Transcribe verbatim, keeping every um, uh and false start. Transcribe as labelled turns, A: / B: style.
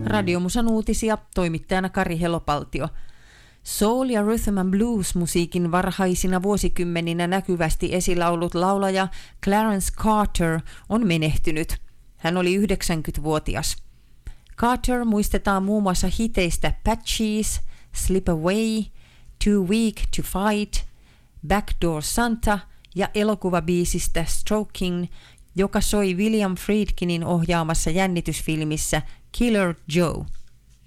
A: Radiomusan uutisia, toimittajana Kari Helopaltio. Soul- ja rhythm and blues-musiikin varhaisina vuosikymmeninä näkyvästi esillä ollut laulaja Clarence Carter on menehtynyt. Hän oli yhdeksänkymmentävuotias. Carter muistetaan muun muassa hiteistä Patches, Slip Away, Too Weak to Fight, Backdoor Santa ja elokuvabiisistä Stroking, joka soi William Friedkinin ohjaamassa jännitysfilmissä Killer Joe.